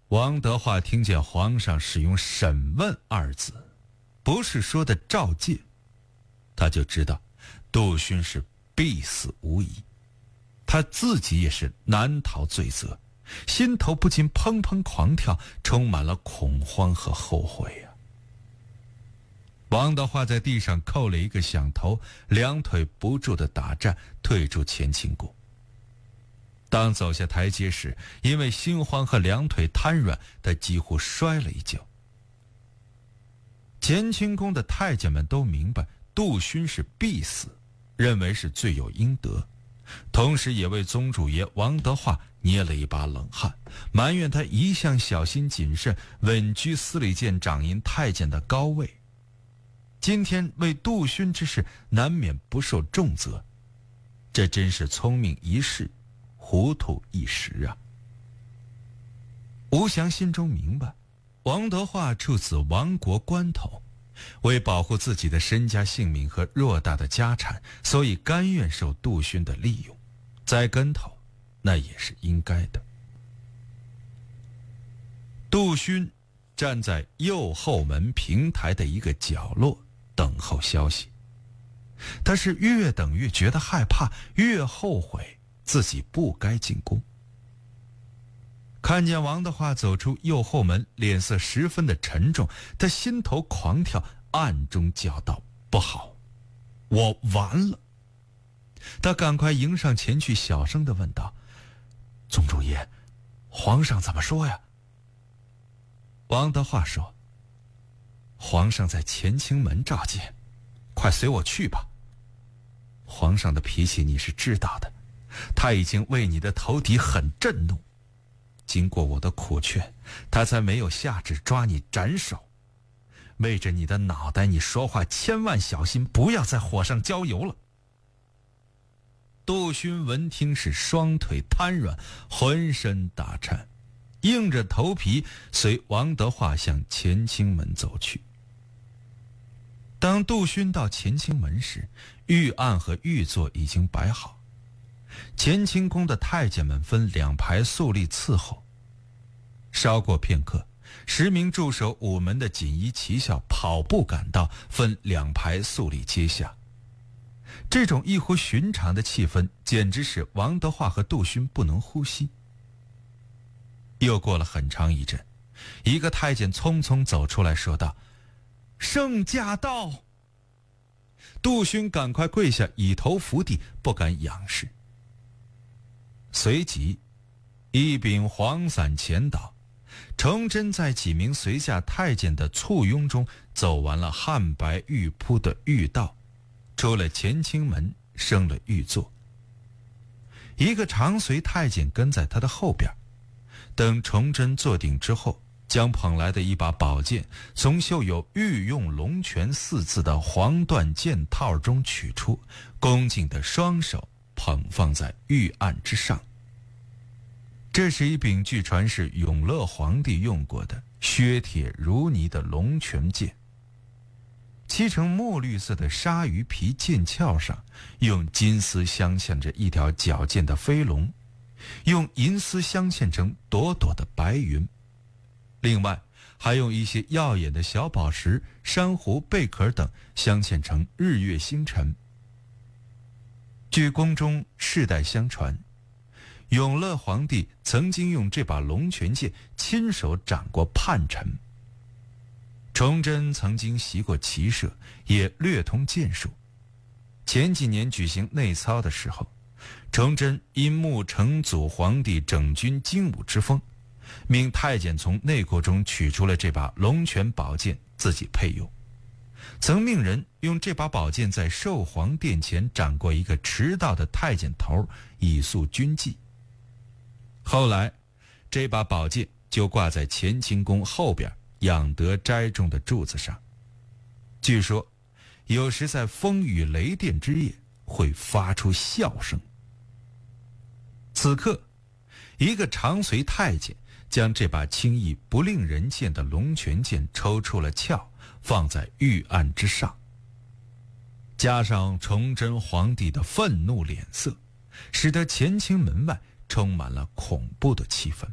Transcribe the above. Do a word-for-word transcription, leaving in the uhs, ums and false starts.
王德化听见皇上使用审问二字，不是说的召见，他就知道杜勋是必死无疑，他自己也是难逃罪责，心头不禁砰砰狂跳，充满了恐慌和后悔啊。王德化在地上扣了一个响头，两腿不住地打颤，退出乾清宫。当走下台阶时，因为心慌和两腿瘫软，他几乎摔了一跤。乾清宫的太监们都明白杜勋是必死，认为是罪有应得，同时也为宗主爷王德化捏了一把冷汗，埋怨他一向小心谨慎，稳居司礼监掌银太监的高位，今天为杜勋之事难免不受重责，这真是聪明一世，糊涂一时啊。吴祥心中明白，王德化处此亡国关头，为保护自己的身家性命和偌大的家产，所以甘愿受杜勋的利用，栽跟头那也是应该的。杜勋站在右后门平台的一个角落等候消息，他是越等越觉得害怕，越后悔自己不该进宫。看见王德化走出右后门，脸色十分的沉重，他心头狂跳，暗中叫道：不好，我完了。他赶快迎上前去，小声地问道：宗主爷，皇上怎么说呀？王德化说：皇上在乾清门召见，快随我去吧。皇上的脾气你是知道的，他已经为你的投敌很震怒，经过我的苦劝，他才没有下旨抓你斩首。为着你的脑袋，你说话千万小心，不要在火上浇油了。杜勋闻听是双腿瘫软，浑身打颤，硬着头皮随王德化向乾清门走去。当杜勋到乾清门时，御案和御座已经摆好，乾清宫的太监们分两排肃立伺候。稍过片刻，十名驻守午门的锦衣骑校跑步赶到，分两排肃立阶下。这种异乎寻常的气氛简直使王德化和杜勋不能呼吸。又过了很长一阵，一个太监匆匆走出来说道：圣驾到。杜勋赶快跪下，以头伏地，不敢仰视。随即一柄黄伞前倒，崇祯在几名随下太监的簇拥中走完了汉白玉铺的御道，出了乾清门，升了御座。一个长随太监跟在他的后边，等崇祯坐定之后，将捧来的一把宝剑从绣有御用龙泉四字的黄缎剑套中取出，恭敬的双手捧放在御案之上。这是一柄据传是永乐皇帝用过的削铁如泥的龙泉剑，漆成墨绿色的鲨鱼皮剑鞘上用金丝镶嵌着一条矫健的飞龙，用银丝镶嵌成朵朵的白云，另外还用一些耀眼的小宝石、珊瑚、贝壳等镶嵌成日月星辰。据宫中世代相传，永乐皇帝曾经用这把龙泉剑亲手掌过叛臣。崇祯曾经习过骑射，也略通剑术。前几年举行内操的时候，崇祯因慕成祖皇帝整军精武之风，命太监从内库中取出了这把龙泉宝剑，自己配用。曾命人用这把宝剑在寿皇殿前斩过一个迟到的太监头，以肃军纪。后来这把宝剑就挂在乾清宫后边养德斋中的柱子上，据说有时在风雨雷电之夜会发出笑声。此刻一个长随太监将这把轻易不令人见的龙泉剑抽出了鞘，放在御案之上。加上崇祯皇帝的愤怒脸色，使得乾清门外充满了恐怖的气氛。